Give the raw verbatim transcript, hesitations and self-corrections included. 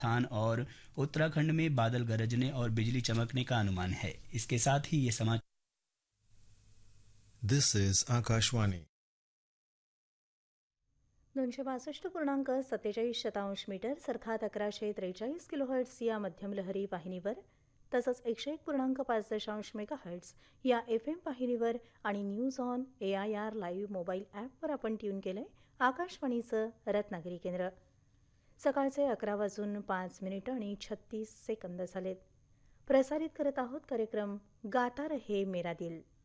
राजस्थान और उत्तराखंड में बादल गरजने और बिजली चमकने का अनुमान है। इसके साथ ही ये समाचार This is Akashwani. दोनशे बासष्ट पूर्णांक सत्तेचाळीस शतांश मीटर अर्थात अकराशे त्रेचाळीस किलोहर्ट्स या मध्यम लहरी वाहिनीवर तसंच एकशे एक पूर्णांक पाच दशांश मेगाहर्ट्स या एफ एम वाहिनीवर आणि news on A I R live mobile ॲपवर आपण ट्यून केलंय आकाशवाणीचं रत्नागिरी केंद्र. सकाळचे अकरा वाजून पाच मिनिटं आणि छत्तीस सेकंद झालेत. प्रसारित करत आहोत कार्यक्रम गाता रहे मेरा दिल.